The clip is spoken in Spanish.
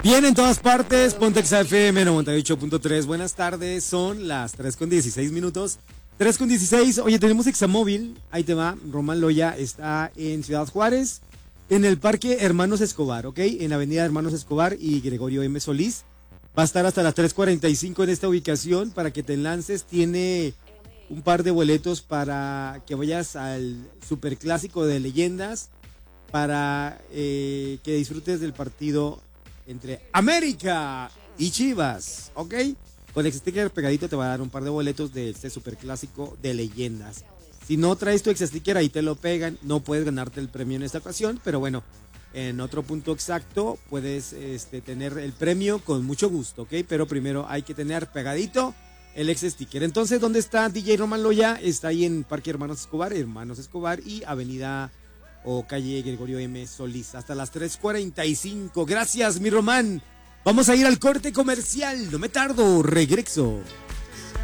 Bien, en todas partes, Pontex FM 98.3. Buenas tardes, son las 3:16. 3:16. Oye, tenemos Examóvil. Ahí te va. Román Loya está en Ciudad Juárez, en el Parque Hermanos Escobar, ¿ok? En la Avenida Hermanos Escobar y Gregorio M. Solís. Va a estar hasta las 3:45 en esta ubicación para que te lances. Tiene un par de boletos para que vayas al Superclásico de Leyendas, para que disfrutes del partido entre América y Chivas, ¿ok? Con el sticker pegadito te va a dar un par de boletos de este Superclásico de Leyendas. Si no traes tu ex sticker, ahí te lo pegan. No puedes ganarte el premio en esta ocasión, pero bueno, en otro punto exacto puedes tener el premio con mucho gusto, ¿ok? Pero primero hay que tener pegadito el ex sticker. Entonces, ¿dónde está DJ Román Loya? Está ahí en Parque Hermanos Escobar y Avenida o calle Gregorio M. Solís, hasta las 3:45. Gracias, mi Román. Vamos a ir al corte comercial. No me tardo, regreso.